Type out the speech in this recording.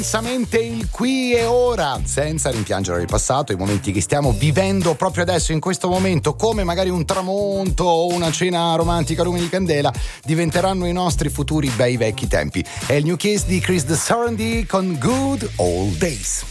Intensamente il qui e ora, senza rimpiangere il passato, i momenti che stiamo vivendo proprio adesso, in questo momento, come magari un tramonto o una cena romantica a lume di candela, diventeranno i nostri futuri bei vecchi tempi. È il New Kiss di Chris de Sarandí con Good Old Days.